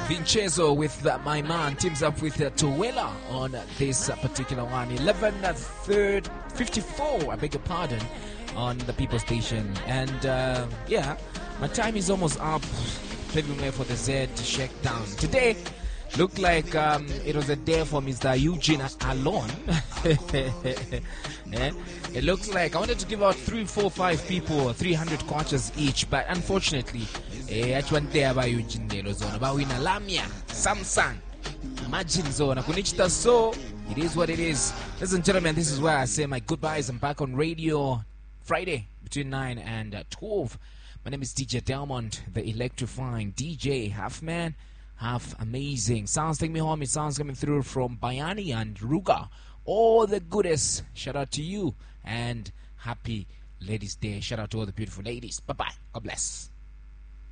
Vincenzo with my man teams up with Towela on this particular one. 54, I beg your pardon, on the People Station. And yeah, my time is almost up. Paving way for the Z Shakedown. Today looked like it was a day for Mr. Eugene alone. Yeah? It looks like I wanted to give out 3, 4, 5 people 300 kwachas each, but unfortunately, one day about Eugene Delo Zone, about Wina Lamia, Samsung, Imagine Zone, Kunichita. So it is what it is. Ladies and gentlemen, this is where I say my goodbyes. I'm back on radio Friday between 9 and 12. My name is DJ Delmont, the electrifying DJ, half man, half amazing. Sounds take me home. It sounds coming through from Bayani and Ruga. All the goodest. Shout out to you and happy Ladies' Day. Shout out to all the beautiful ladies. Bye bye. God bless.